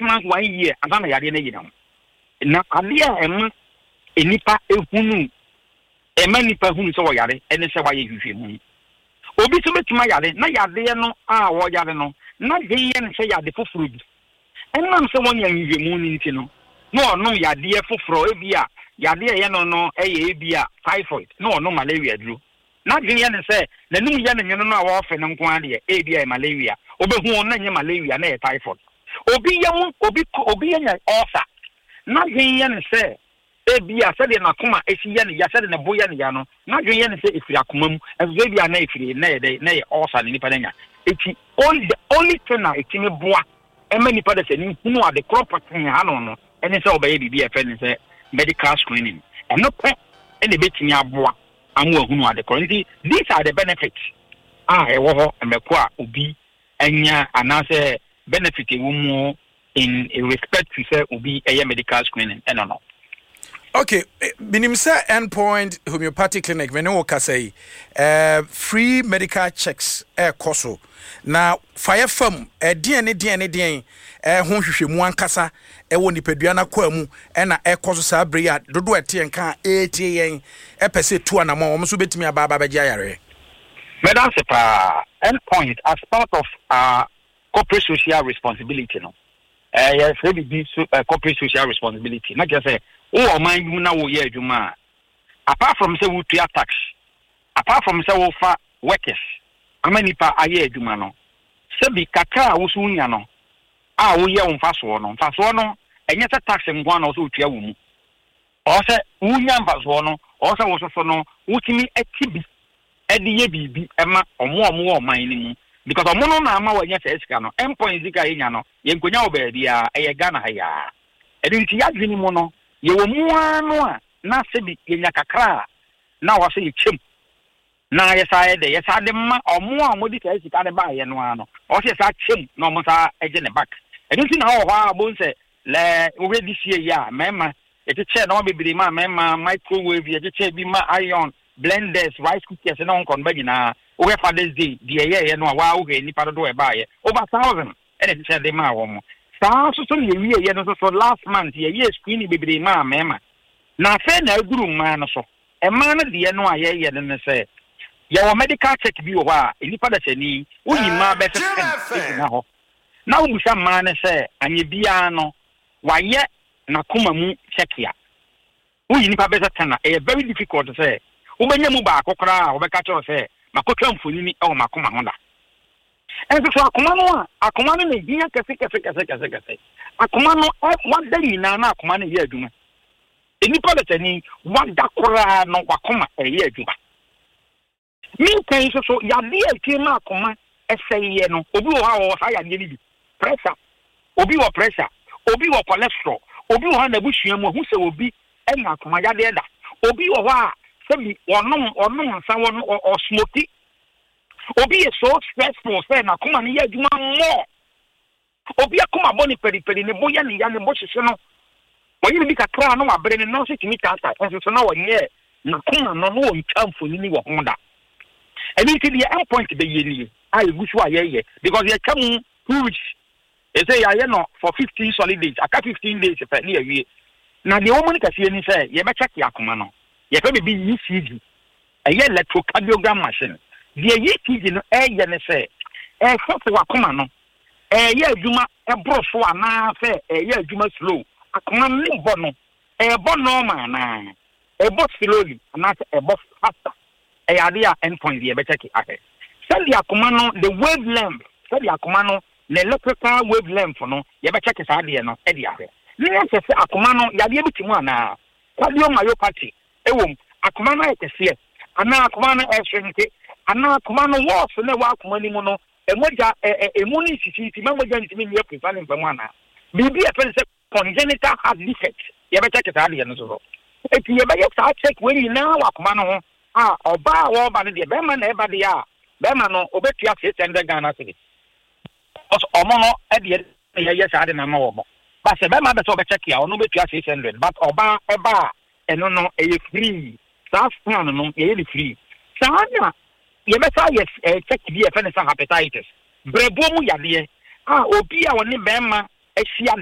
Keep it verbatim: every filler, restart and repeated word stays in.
months one year asana yade na yina na ade a em enipa ehunu ema nipa hunu so yare ene se waye hwehwemu obi so betuma yare na yade no a wo yare no na de ye ne se yade foforo bi enam se won ya hwehwemu ni nti no no no yade foforo ebi a yade ye no no eye ebi a typhoid no no malaria duro na de ye ne se na num ye ne nyen no a wo fe ne nko ade ebi a malaria obehu on na nye malaria na e typhoid obi ye mu obi obi ye nya ulcer na de ye ne se ebi a se de na koma esi ye ne ya se de ne boya ne ya no na de ye ne se efiri akoma mu ebi a na efiri na ye de na ye ulcer ni nipa nya eti only the only thing na etimi boa ema nipa de se ni hunu ade crop thing ha no no ene se obaye bibi e fe ne se medical screening eno pe ene betimi aboa amu ahunu ade currently these are the benefits ah e wo ho emeko a obi enya anase benefit e wo mu in respect to say obi eye medical screening eno no. Okay, minim say Endpoint Homeopathic Clinic when we ka say uh free medical checks e koso na fire farm e den ne den ne den e ho hwehwemu ankasa e wo nipadua na kwa mu e na e koso sa bre ya dodo ete nka etie yen e pese tu anamo wo so betimi aba aba bagya yare. Madam Sepa, Endpoint as part of uh corporate social responsibility no. Eh yes, really be uh, corporate social responsibility. Not just say oh man you na wo ye adwuma. Apart from say we pay tax, apart from say we fa workers, amani pa aye adwuma no. Se bi kakra wo so nya no. Ah wo ye wo fa so no. Fa so no enye tax ngwa no so tua wo mu. O se wo nya fa so no, o se wo so so no, wo timi atibi edi ye bibi ema omo omo o man ni mu. Because omo na ama wanya se esika no Endpoint zika enya no ye nkonya oba bia eye Ghana ha ya edi nti ya dwini mu no ye wo mu anu a na se bi yenya kakra na wo se ye chem na ye sa ye de ye sa de ma omo a mo di ka esika de ba ye no ano o se sa chem na omo sa eje ne back edi nti na ho ha bo nse le wo di sie ya mema e te che na bebiri ma mema microwave ye te che bi ma iron blenders rice cookers na on kon ba nyina we Father's Day the year no wa wo he nipa do e ba ye over thousand and it said ma wo mo sa so so ye wi ye no so last month ye ye screen bibiri ma mema na fe na aguru ma no so e ma no de no a ye ye ne se ye wo medical check bi wo ha nipa da sani wo yi ma be se na ho na wo busa ma ne se anye bia no wa ye na koma mu check ya wo yi nipa be se tana e very difficult to say wo benya mu ba akokra wo be ka cho se makotwa mfonini e o makoma honda enso so akoma no a akoma no ne bia kese kese kese kese kese akoma no wada nyina na akoma no ye adwuma enipa da tani wada kora no wakoma e ye adwuma min kan so so ya de atie na akoma eseye no obi wo ha wo sa ya de bi pressure obi wo pressure obi wo cholesterol obi wo ha na buhua mu hu se obi enya akoma ya de da obi wo ha sebi onom onom nsa won o smoky obi is so stressful say na kuma ni adwuma mo obi akoma boni peri peri ne boya ni ya ne bo hwehwe no oyi bi kakra no abre ne no se timi tata enso so na wonye na kuma no no ntwamfo ni wo honda eni ti the Endpoint be ye ni ai gusu ayeye because ye kam two weeks e say ya ye no for fifteen solid days aka fifteen days pe ni awie na de woman ka sie ni say ye be check ya kuma no ye fe be E C G eye electrocardiogram machine the E C G no e ye ne say e so wa kuma no e ye adwuma e bro so ana fe e ye adwuma slow akoma ni bo no e bo normal na e bo slowly ana e bo faster e ya dia Endpoint ye be check ahe send the akoma no the wavelength send the akoma no the electrical wavelength no ye be check sa de no e dia ahe ni se se akoma no ya de bitimu ana cardiomyopathy ewom akoma na ekese ana akoma na ehwenke ana akoma no wo so na wa akoma ni mu no emoja emu ni sisi ti memoja ni ti me prefer ni mpamu ana bibi e pen se congenital heart defect ye be check ta de no so eti ye be ye ta check when you na wa akoma no ho ah oba wo ba ne de be ma na e ba de ya be ma no obetua six hundred Ghana cedis also omo no e de ye ye sa de na ma wo mo ba se be ma be so be check ya ono betua six hundred but oba e ba eno no e free sa scan no e ye free sa na ye be sa yes check bi e fe ne sa hepatitis brebo mu yade ah obi a woni be ma ehia